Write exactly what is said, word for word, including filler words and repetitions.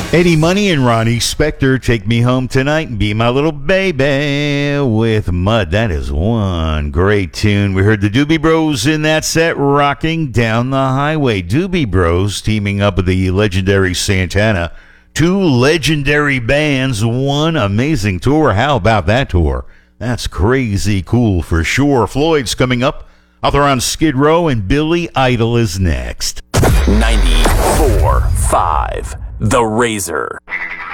Eddie Money and Ronnie Spector, Take Me Home Tonight and Be My Little Baby with Mud. That is one great tune. We heard the Doobie Bros in that set, rocking Down the Highway. Doobie Bros teaming up with the legendary Santana. Two legendary bands, one amazing tour. How about that tour? That's crazy cool for sure. Floyd's coming up. Out there on Skid Row, and Billy Idol is next. ninety-four point five The Razor.